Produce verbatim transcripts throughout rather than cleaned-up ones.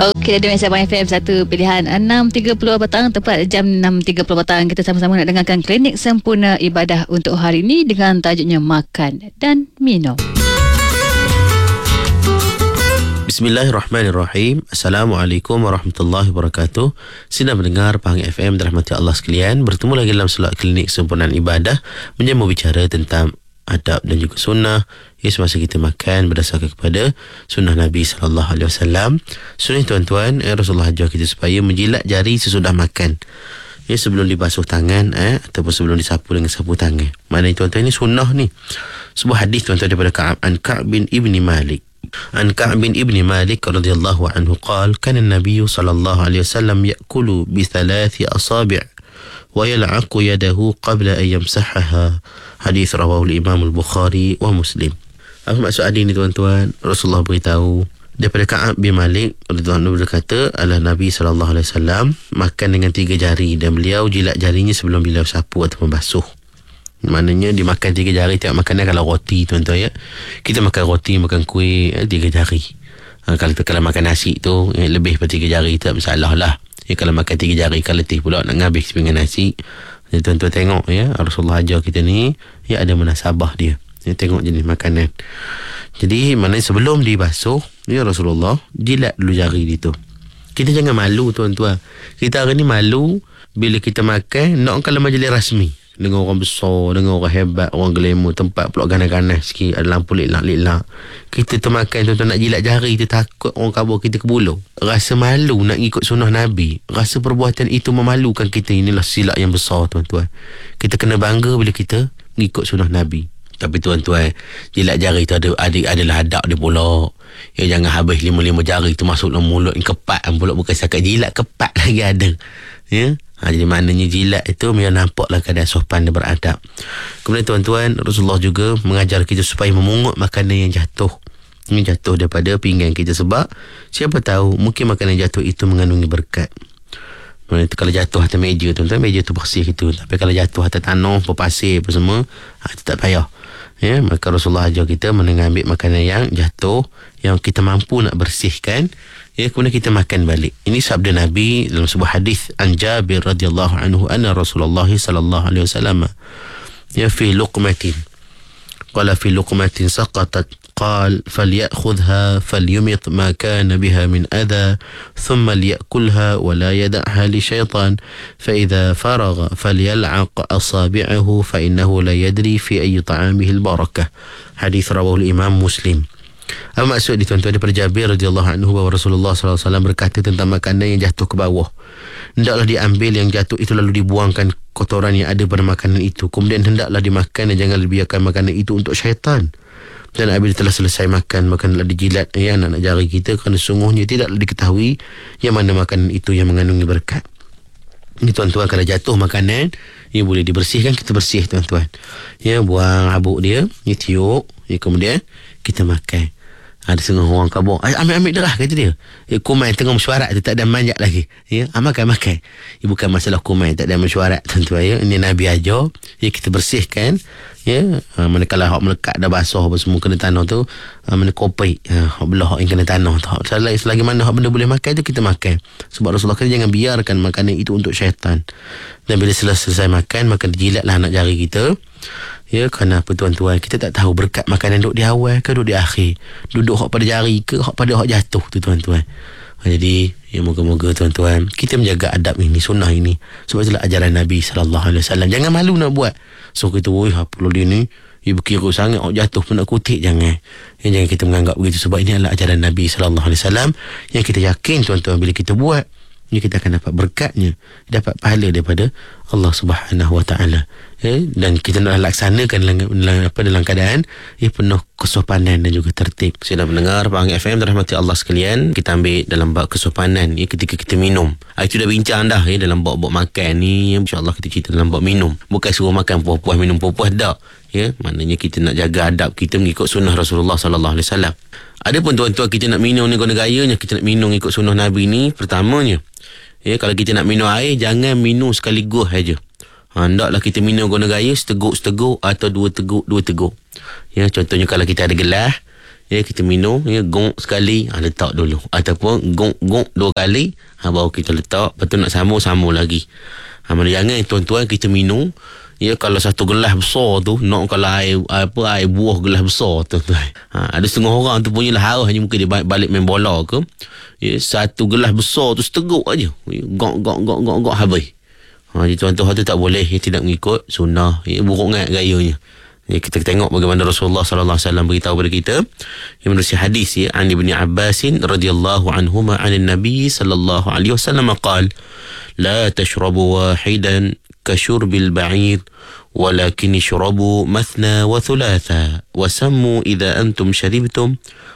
Okey, ada Sabang F M satu pilihan enam tiga puluh petang, tepat jam enam tiga puluh petang. Kita sama-sama nak dengarkan Klinik Sempurna Ibadah untuk hari ini dengan tajuknya Makan dan Minum. Bismillahirrahmanirrahim. Assalamualaikum warahmatullahi wabarakatuh. Sidang pendengar Pahang F M dirahmati Allah sekalian, bertemu lagi dalam slot Klinik Sempurnaan Ibadah menjamu bicara tentang adab dan juga sunnah ya, semasa kita makan berdasarkan kepada sunnah Nabi sallallahu alaihi wasallam. Sunnah tuan-tuan, eh, Rasulullah ajar kita supaya menjilat jari sesudah makan, ya, sebelum dibasuh tangan eh, ataupun sebelum disapu dengan sapu tangan. Maknanya tuan-tuan, ini sunnah ni. Sebuah hadis tuan-tuan daripada Ka'ab an Ka'b bin Ibni Malik. An Ka'b bin Ibni Malik radhiyallahu anhu qala kana an-nabiy sallallahu alaihi wasallam ya'kulu bi thalathi asabi' wa yal'aqu yadahu qabla an yamsahaha. Hadis rawahu al-Imam al-Bukhari wa Muslim. Apa maksud hadis ni tuan-tuan? Rasulullah beritahu daripada Ka'ab bin Malik radhiyallahu anhu berkata, adalah Nabi sallallahu alaihi wasallam makan dengan tiga jari dan beliau jilat jarinya sebelum beliau sapu atau membasuh. Maknanya dimakan tiga jari. Tengok makanan kalau roti tuan-tuan ya, kita makan roti, makan kuih eh, tiga jari. Ha, kalau kalau makan nasi tu eh, lebih daripada tiga jari tak masalah lah. Ya, kalau makan tiga jari kan letih pula nak ngabis dengan nasi. Ya, tuan-tuan tengok ya, Rasulullah ajar kita ni ya, ada munasabah dia. Ya, tengok jenis makanan. Jadi maknanya sebelum dibasuh ya, Rasulullah jilat dulu jari dia tu. Kita jangan malu tuan-tuan. Kita hari ni malu bila kita makan nak kalau majlis rasmi dengan orang besar, dengan orang hebat, orang glamour, tempat pula ganas-ganas sikit, ada lampu lelak-lelak. Kita termakan tuan-tuan nak jilat jari, kita takut orang kabur kita ke buluh. Rasa malu nak ikut sunnah Nabi, rasa perbuatan itu memalukan kita. Inilah silap yang besar tuan-tuan. Kita kena bangga bila kita ikut sunnah Nabi. Tapi tuan-tuan, jilat jari tu ada, ada adalah adab dia pula. Ya, jangan habis lima-lima jari tu masuk dalam mulut yang kepat pula, bukan setakat jilat, kepat lagi ada. Ya. Ha, jadi maknanya jilat itu memang nampaklah keadaan sopan dan beradab. Kemudian tuan-tuan, Rasulullah juga mengajar kita supaya memungut makanan yang jatuh. Ini jatuh daripada pinggan kita, sebab siapa tahu mungkin makanan yang jatuh itu mengandungi berkat. Maksudnya, kalau jatuh atas meja tuan-tuan, meja tu bersih itu. Tapi kalau jatuh atas tanah, pasir apa semua, ha, itu tak payah. Ya, maka Rasulullah ajar kita mengambil makanan yang jatuh, yang kita mampu nak bersihkan, ya, kemudian kita makan balik. Ini sabda Nabi dalam sebuah hadis an Jabir radhiyallahu anhu anna Rasulullah sallallahu alaihi wasallam ya fi luqmatin qala fi luqmatin saqatat qal falyakhudha falyumit ma kana biha min adha thumma liyakulha wa la yad'ha li syaitan fa idha faragha falyal'aq asabi'ahu fa innahu la yadri fi ayyi ta'amihi al-barakah. Hadis rawahu al-Imam Muslim. Apa maksud ni tuan-tuan? Daripada Jabir radhiyallahu anhu bahawa Rasulullah sallallahu alaihi wasallam berkata tentang makanan yang jatuh ke bawah, hendaklah diambil yang jatuh itu lalu dibuangkan kotoran yang ada pada makanan itu, kemudian hendaklah dimakan dan jangan dibiarkan makanan itu untuk syaitan. Dan apabila telah selesai makan, maka hendaklah dijilat ya, anak-anak jari kita, kerana sungguhnya tidaklah diketahui yang mana makanan itu yang mengandungi berkat. Ini tuan-tuan, kalau jatuh makanan yang boleh dibersihkan, kita bersih tuan-tuan. Ya, buang habuk dia, ya, tiup, ya, kemudian kita makan. Ada setengah orang kabur, ambil-ambil derah kata dia. Eh, kumai tengah mesyuarat tu, tak ada manjak lagi. Ya, ah, makan-makan. Ya, bukan masalah kumai, tak ada mesyuarat tuan-tuan ya. Ini Nabi ajar, ya, kita bersihkan. Ya, ha, manakala hak melekat dah basuh apa semua kena tanah tu, ha, mana kopi, ha, hak belah hak yang kena tanah tu. Selagi, selagi mana hak benda boleh makan tu kita makan. Sebab Rasulullah kata jangan biarkan makanan itu untuk syaitan. Dan bila selesai, selesai makan, maka dijilatlah anak jari kita. Ya, kerana apa tuan-tuan, kita tak tahu berkat makanan duduk di awal ke duduk di akhir, duduk hak pada jari ke hak pada hak jatuh tu tuan-tuan. Ha, jadi ya, moga-moga tuan-tuan kita menjaga adab ini, sunnah ini. Sebab itulah ajaran Nabi sallallahu alaihi wasallam. Jangan malu nak buat. So kita, oi apa dia ni, ia berkira sangat, hak jatuh pun nak kutik, jangan. Ya, jangan kita menganggap begitu, sebab ini adalah ajaran Nabi sallallahu alaihi wasallam yang kita yakin tuan-tuan bila kita buat, ya, kita akan dapat berkatnya, dapat pahala daripada Allah Subhanahu Wa Taala. Ya, dan kita nak laksanakan dalam, dalam, apa, dalam keadaan ya, penuh kesopanan dan juga tertib. Saya dah mendengar Pahang F M dirahmati Allah sekalian, kita ambil dalam bab kesopanan ya, ketika kita minum. Ha, itu dah bincang dah ya, dalam bab-bab makan ni, insya-Allah kita cerita dalam bab minum. Bukan suruh makan puas-puas, minum puas-puas, tak. Ya, maknanya kita nak jaga adab kita mengikut sunnah Rasulullah sallallahu alaihi wasallam. Adapun tuan-tuan, kita nak minum ni guna gayanya, kita nak minum ikut sunnah Nabi ni, pertamanya ya, kalau kita nak minum air, jangan minum sekaligus aja. Ha, hendaklah kita minum guna gaya seteguk-seteguk atau dua teguk dua teguk. Ya, contohnya kalau kita ada gelas, Ya, kita minum, ya, gong sekali, ha, letak dulu. Ataupun gong-gong dua kali, ha, baru kita letak. Lepas tu nak sambung-sambung lagi. Ha, mana jangan tuan-tuan kita minum, ya, kalau satu gelas besar tu, nak kalau air, apa, air buah gelas besar tuan-tuan. Ha, ada setengah orang tu punya lah harus, hanya mungkin dia balik main bola ke. Ya, satu gelas besar tu seteguk aja. Ya, gok-gok-gok-gok habis. Ha, jadi tuan-tuan tu tak boleh, ya, tidak mengikut sunnah, ya, buruk sangat gayanya. Ya, kita tengok bagaimana Rasulullah sallallahu alaihi wasallam beritahu kepada kita yang menerusi hadis, ya, an Ibnu Abbas radhiyallahu anhuma an Nabi sallallahu alaihi wasallam qala la tashrabu wahidan kashurbil ba'ir walakin ishrabu mathna wa thulatha wasammu idza antum sharibtum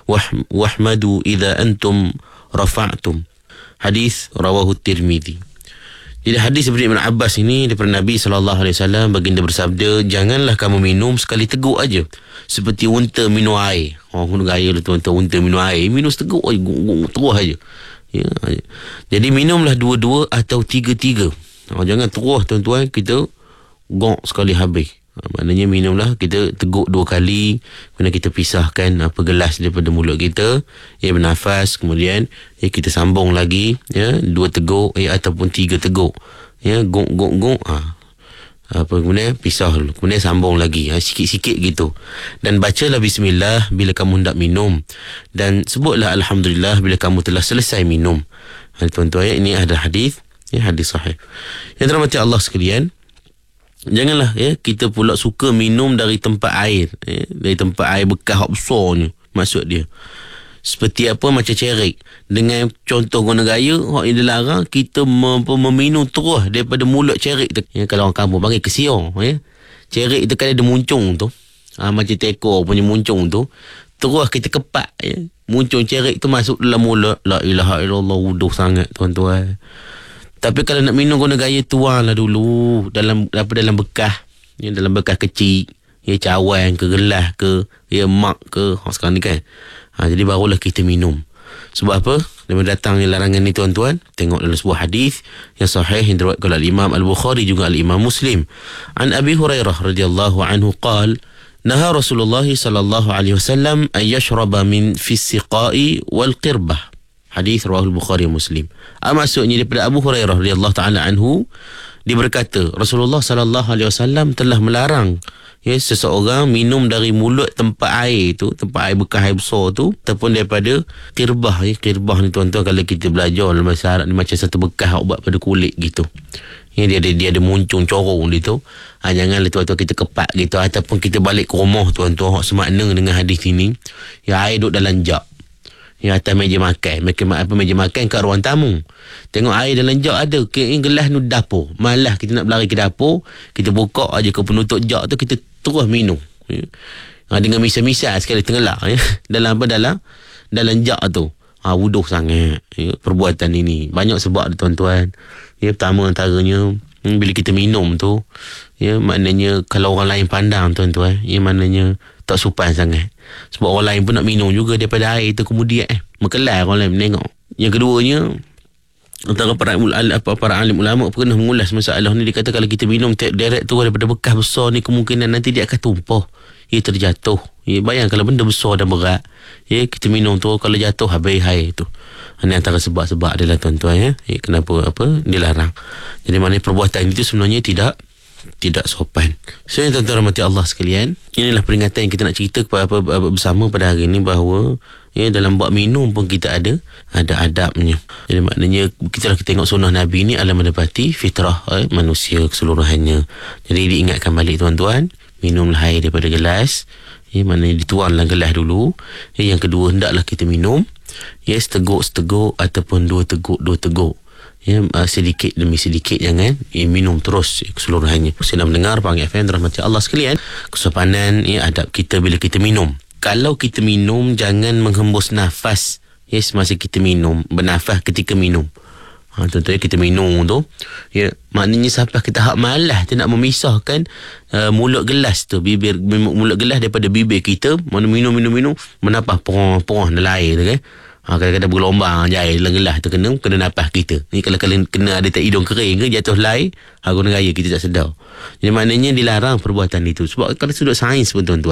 wahmadu idza antum rafa'tum. Hadis rawahu Tirmizi. Jadi hadis seperti Ibn Abbas ini daripada Nabi sallallahu alaihi wasallam, baginda bersabda, janganlah kamu minum sekali teguk aja seperti unta minum air. Orang guna gaya lah tuan-tuan, unta minum air, minum seteguk aja, terus aja. Ya, jadi minumlah dua-dua atau tiga-tiga. Ha, jangan terus tuan-tuan kita gok sekali habis. Ha, maknanya minumlah kita teguk dua kali, kemudian kita pisahkan apa gelas daripada mulut kita, ya, bernafas, kemudian ya, kita sambung lagi, ya, dua teguk, ya, ataupun tiga teguk, ya, gok gok gok, ha, apa, kemudian pisah dulu, kemudian sambung lagi, ha, sikit-sikit gitu, dan bacalah bismillah bila kamu hendak minum, dan sebutlah alhamdulillah bila kamu telah selesai minum. Ha, tuan-tuan, ya, ini ada hadis, ya, hadis sahih. Yang dirahmati Allah sekalian, janganlah, ya, kita pula suka minum dari tempat air, ya, dari tempat air bekas besarnya. Maksud dia seperti apa, macam cerik. Dengan contoh guna gaya hak yang dilarang, kita mem- meminum terus daripada mulut cerik tu, ya, kalau orang kampung panggil kesior, ya. Cerik tu kan ada muncung tu, ha, macam tekor punya muncung tu, terus kita kepak, ya, muncung cerik tu masuk dalam mulut. La ilaha illallah, wuduh sangat tuan-tuan. Tapi kalau nak minum guna gaya, tuanglah dulu dalam apa, dalam bekas, ya, dalam bekas kecil, ya, cawan ke, gelas ke, ya, mak ke, ha, sekarang ni kan. Ha, jadi barulah kita minum. Sebab apa? Daripada datangnya larangan ni tuan-tuan, tengok dalam sebuah hadis yang sahih yang diriwayatkan oleh Imam Al-Bukhari juga Al-Imam Muslim. An Abi Hurairah radhiyallahu anhu qala naha Rasulullah sallallahu alaihi wasallam an yashraba min fi siqai wal qirbah. Hadis riwayat Bukhari Muslim. Ah, maksudnya daripada Abu Hurairah radhiyallahu taala anhu, dia berkata Rasulullah sallallahu alaihi wasallam telah melarang, ya, seseorang minum dari mulut tempat air tu, tempat air bekas air besar tu, ataupun daripada qirbah, ya. Qirbah ni tuan-tuan, kalau kita belajar dalam bahasa Arab ni macam satu bekas buat pada kulit gitu. Ya, dia ada dia ada muncung corong dia tu. Ha, janganlah tuan-tuan kita kepak gitu, ataupun kita balik ke rumah tuan-tuan hak semakna dengan hadis ini, ya, air duduk dalam jug. Ya, atas meja makan, meja, apa, meja makan kat ruang tamu, tengok air dalam jug ada, ke gelas nu dapur, malah kita nak berlari ke dapur, kita buka aja ke penutup jug tu, kita terus minum, ya. Ha, dengan misal-misal sekali tenggelam, ya, dalam apa, dalam dalam jug tu. Ha, wuduh sangat, ya, perbuatan ini banyak sebab tuan-tuan. Ya, pertama antaranya, hmm, bila kita minum tu, ya, maknanya kalau orang lain pandang tuan-tuan, ya, maknanya tak sopan sangat. Sebab orang lain pun nak minum juga daripada air tu, kemudian eh mekelar orang lain menengok. Yang keduanya, antara para apa para alim ulama pernah mengulas masalah ni. Dia kata kalau kita minum direct tu daripada bekas besar ni, kemungkinan nanti dia akan tumpah, ia terjatuh. Ya, bayang kalau benda besar dan berat, ya, kita minum tu, kalau jatuh habis air tu. Ini antara sebab-sebab adalah tuan-tuan, ya, ya, kenapa apa dilarang. Jadi maknanya perbuatan itu sebenarnya tidak tidak sopan. So, yang tuan-tuan rahmati Allah sekalian, inilah peringatan yang kita nak cerita kepada apa, apa, bersama pada hari ini, bahawa, ya, dalam bab minum pun kita ada ada adabnya. Jadi maknanya kita lah kita tengok sunnah Nabi ni adalah mendapati fitrah, eh, manusia keseluruhannya. Jadi diingatkan balik tuan-tuan, minumlah air daripada gelas, ya, maknanya dituang dalam gelas dulu. Ya, yang kedua, hendaklah kita minum, ya, seteguk-seteguk ataupun dua teguk dua teguk. Ya, sedikit demi sedikit, jangan, ya, minum terus, ya, keseluruhannya. Saya nak mendengar Pahang F M rahmati Allah sekalian, kesopanan, ya, adab kita bila kita minum. Kalau kita minum, jangan menghembus nafas, ya, semasa kita minum, bernafas ketika minum. Ha, tuan-tuan, kita minum tu, ya, maknanya sampai kita hak malas kita nak memisahkan uh, mulut gelas tu, bibir mulut gelas daripada bibir kita, mana minum-minum-minum menafas porong-porong dalam air tu kan. Ha, kadang-kadang bergelombang je air dalam gelas tu, kena kena napas kita. Ni kalau kalian kena ada tak hidung kering ke, jatuh lain, ha, guna gaya kita tak sedar. Jadi maknanya dilarang perbuatan itu. Sebab kalau sudut sains pun tuan-tuan,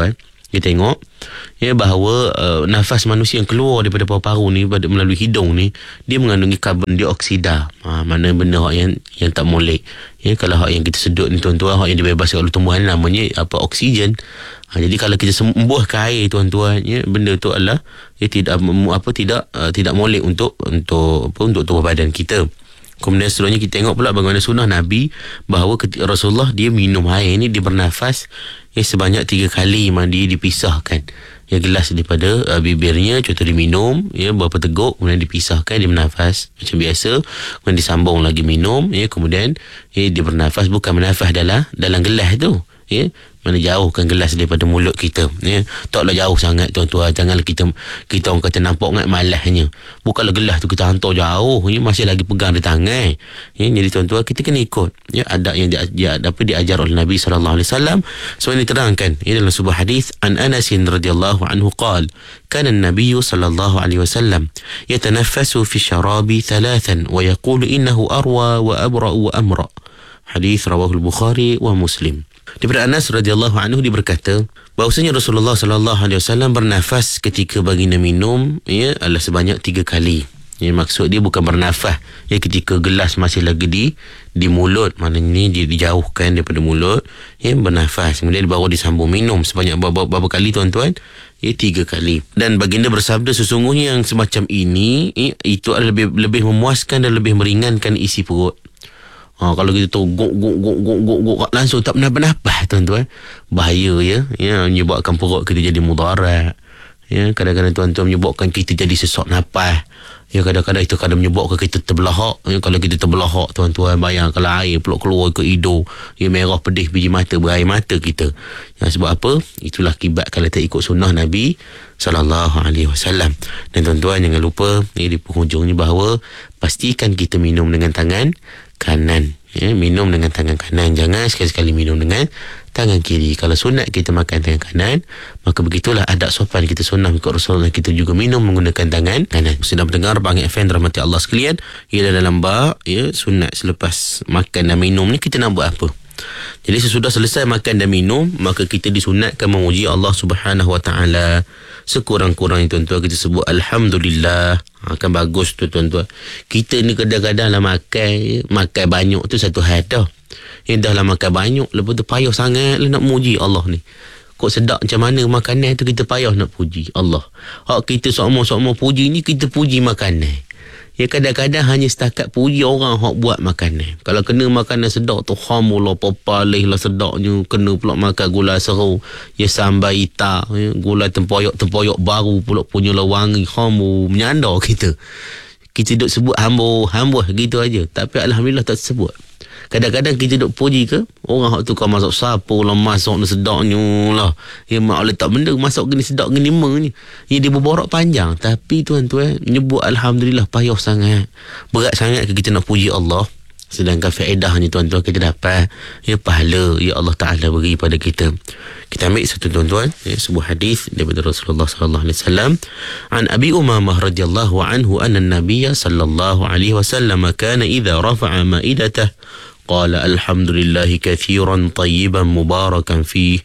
Kita tengok ya bahawa uh, nafas manusia yang keluar daripada paru-paru ni melalui hidung ni, dia mengandungi karbon dioksida. Ha, mana benda hak yang yang tak molek. Ya, kalau hak yang kita sedut ni tuan-tuan, hak yang dibebaskan oleh tumbuhan namanya apa, oksigen. Ha, jadi kalau kita sembuhkan air tuan-tuan, ya, benda tu adalah ya, tidak apa tidak uh, tidak molek untuk untuk apa, untuk tubuh badan kita. Kemudian seterusnya kita tengok pula bagaimana sunnah Nabi, bahawa ketika Rasulullah dia minum air ni, dia bernafas ya, sebanyak tiga kali mandi dipisahkan. Ya, gelas daripada uh, bibirnya, contoh dia minum ya, berapa teguk, kemudian dipisahkan, dia bernafas macam biasa, kemudian disambung lagi minum ya, kemudian ya, dia bernafas, bukan bernafas dalam dalam gelas tu ya, mana jauhkan gelas daripada mulut kita ya. Taklah jauh sangat tuan-tuan, janganlah kita kita orang kata nampak sangat malasnya. Bukanlah gelas tu kita hantar jauh ya, masih lagi pegang di tangan ya. Jadi tuan-tuan, kita kena ikut ya adab yang dia, dia apa diajar oleh Nabi sallallahu alaihi wasallam. So ini diterangkan ya, dalam sebuah hadis, an Anas radhiyallahu anhu qala kana an-nabiy sallallahu alaihi wasallam yatanaffasu fi syarabi thalathan wa yaqulu innahu arwa wa abra wa amra. Hadis rawahu al-Bukhari wa Muslim. Daripada Anas radhiyallahu anhu, dia berkata bahawasanya Rasulullah sallallahu alaihi wasallam bernafas ketika baginda minum ya, adalah sebanyak tiga kali. Ya, maksud dia bukan bernafas ya ketika gelas masih lagi di di mulut, maknanya dia dijauhkan daripada mulut ya, bernafas, kemudian baru disambung minum sebanyak berapa, berapa kali tuan-tuan? Ya, tiga kali. Dan baginda bersabda, sesungguhnya yang semacam ini ya, itu adalah lebih lebih memuaskan dan lebih meringankan isi perut. Ha, kalau kita tu guk guk guk guk guk guk langsung tak bernafas tuan-tuan, bahaya ya, ya, menyebabkan perut kita jadi mudarat ya, kadang-kadang tuan-tuan menyebabkan kita jadi sesak nafas ya, kadang-kadang itu kadang menyebabkan kita terbelahak ya. Kalau kita terbelahak tuan-tuan, bayang kalau air pulak keluar ke hidung ya, merah pedih biji mata, berair mata kita ya. Sebab apa? Itulah akibat kalau tak ikut sunnah Nabi sallallahu alaihi wasallam. Dan tuan-tuan jangan lupa ya, di penghujung ni bahawa pastikan kita minum dengan tangan kanan ya, minum dengan tangan kanan, jangan sekali-sekali minum dengan tangan kiri. Kalau sunat kita makan tangan kanan, maka begitulah adab sopan kita sunnah mengikut Rasulullah, kita juga minum menggunakan tangan kanan. Sedang mendengar Bang F M rahmati Allah sekalian, ia dalam bab ya, sunat selepas makan dan minum ni kita nak buat apa. Jadi sesudah selesai makan dan minum, maka kita disunatkan memuji Allah Subhanahu wa taala. Sekurang-kurangnya tuan-tuan kita sebut alhamdulillah. Akan bagus tu tuan-tuan. Kita ni kadang-kadang lah makan makan banyak tu satu hal dah. Yang dah lah makan banyak, lepas tu payah sangat lah nak muji Allah ni. Kok sedap macam mana makanan tu, kita payah nak puji Allah. Hak kita sok-sok puji ni, kita puji makanan. Ya, kadang-kadang hanya setakat puji orang hak buat makanan. Kalau kena makanan sedap tu, hamulah popalih lah sedapnya. Kena pula makan gula seru, ya, sambal hitam, ya, gula tempoyak-tempoyak baru pula punya lah wangi, hamu menyandar kita. Kita duk sebut hambo, hambo gitu aja. Tapi alhamdulillah tak sebut. Kadang-kadang kita duk puji ke orang hak tu kau masak sapu lah, masak ni sedapnya lah. Ya, mak Allah tak benda masak gini sedap gini ni. Ya, dia berborak panjang. Tapi tuan-tuan menyebut alhamdulillah payah sangat. Berat sangat ke kita nak puji Allah. Sedangkan faedahnya tuan-tuan kita dapat ya, pahala ya Allah Ta'ala beri pada kita. Kita ambil satu tuan-tuan ya, sebuah hadis daripada Rasulullah sallallahu alaihi wasallam. An Abi Umamah radhiyallahu anhu anna an-nabiy sallallahu alaihi wasallam kana idza rafa'a ma'idatah qala alhamdulillahi katsiran tayyiban mubarakan fihi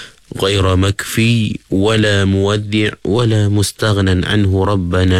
غير مكفي ولا مودع ولا مستغنى عنه ربنا.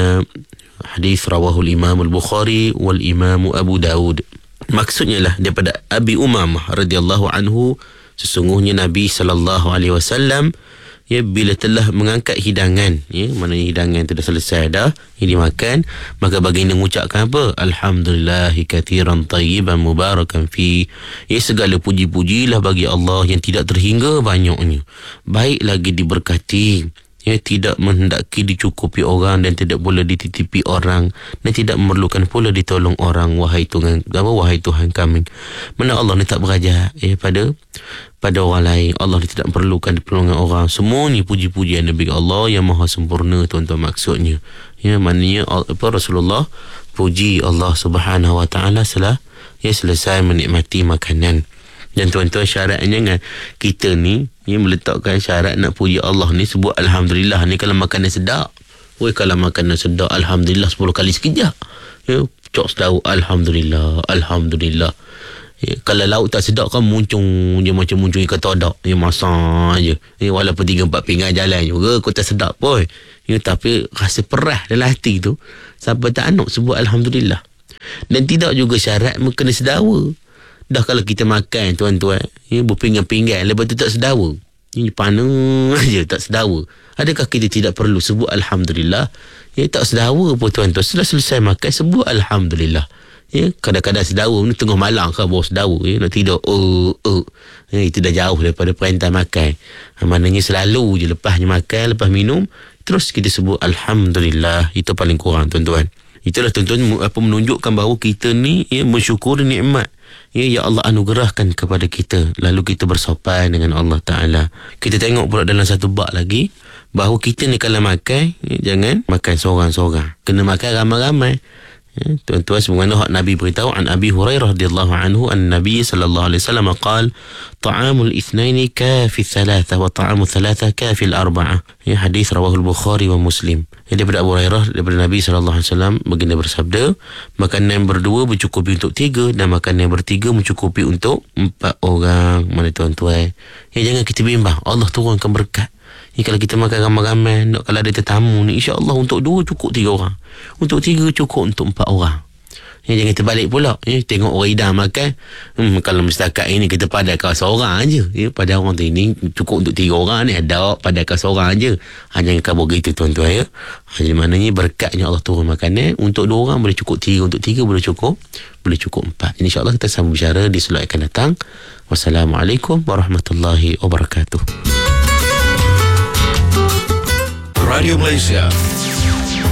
Hadis rawahu al-Imam al-Bukhari wal-Imam Abu Daud. Maksudnya lah daripada Abi Umamah radhiyallahu anhu, sesungguhnya Nabi sallallahu alaihi wasallam ya, bila telah mengangkat hidangan ya, maknanya hidangan tu dah selesai dah, ini dimakan, maka baginda mengucapkan apa? Alhamdulillahi katsiran tayyiban mubarakan fi. Ya, segala puji-pujilah bagi Allah yang tidak terhingga banyaknya, baik lagi diberkati ya, tidak menghendaki dicukupi orang dan tidak pula dititipi orang dan tidak memerlukan pula ditolong orang. Wahai Tuhan, apa wahai Tuhan kami, mana Allah ni tak berajak ya, pada pada orang lain. Allah ni tidak perlukan pertolongan orang. Semuanya puji-pujian bagi Allah yang maha sempurna tuan-tuan, maksudnya ya, maknanya apa, Rasulullah puji Allah Subhanahu wa taala setelah ya, selesai menikmati makanan. Dan tuan-tuan, syaratnya kan kita ni ya, meletakkan syarat nak puji Allah ni, sebut alhamdulillah ni kalau makanan sedap. Woi, kalau makanan sedap alhamdulillah sepuluh kali sekejap. Ya, cok sedau alhamdulillah, alhamdulillah. Ya, kalau lauk tak sedap kan muncung je macam muncung ikan todak. Ya, masak je. Ya, walaupun tiga empat pinggan jalan juga kau tak sedap pun. Ya, tapi rasa perah dalam hati tu sampai tak anak sebut Alhamdulillah. Dan tidak juga syarat kena sedawa. Dah kalau kita makan tuan-tuan, ya, berpinggan-pinggan lepas tu tak sedawa. Ini panas je tak sedawa. Adakah kita tidak perlu sebut Alhamdulillah? Ya, tak sedawa pun tuan-tuan. Setelah selesai makan sebut Alhamdulillah. Ya, kadang-kadang sedawa ni tengah malam ke bawa sedawa, ya, nak tidur oh, oh. Ya, itu dah jauh daripada perintah makan. Ha, maknanya selalu je lepasnya makan, lepas minum terus kita sebut Alhamdulillah. Itu paling kurang tuan-tuan. Itulah tuan-tuan apa menunjukkan bahawa kita ni, ya, mensyukuri nikmat, ya, ya Allah anugerahkan kepada kita, lalu kita bersopan dengan Allah Ta'ala. Kita tengok pula dalam satu bab lagi bahawa kita ni kalau makan, ya, jangan makan seorang-seorang, kena makan ramai-ramai. Ya, tuan-tuan, sebagaimana hak Nabi beritahu an Abi Hurairah radhiyallahu anhu an Nabi sallallahu alaihi wasallam qala ta'amul itsnaini kafi thalatha wa ta'amul thalatha kafi al-arba'ah. Ya, hadis rawahul Bukhari wa Muslim. Ya, daripada Abu Hurairah, daripada Nabi sallallahu alaihi wasallam baginda bersabda, makanan yang berdua mencukupi untuk tiga dan makanan yang bertiga mencukupi untuk empat orang. Mana tuan-tuan, ya, jangan kita bimbang, Allah turunkan berkat. Ya, kalau kita makan ramai-ramai, nak kalau ada tetamu ni, insya-Allah untuk dua cukup tiga orang. Untuk tiga cukup untuk empat orang. Ya, jangan terbalik pula. Ya, tengok orang hidang makan, hmm, kalau setakat ini kita padahkan seorang aja. Ya, pada orang tu ini cukup untuk tiga orang ni, ada padahkan seorang aja. Ha, jangan kabur gitu tuan-tuan, ya. Ha, jadi maknanya berkatnya Allah turun makanan. Untuk dua orang boleh cukup tiga, untuk tiga boleh cukup boleh cukup empat. InsyaAllah kita sambung bicara di slot akan datang. Wassalamualaikum warahmatullahi wabarakatuh. Radio Malaysia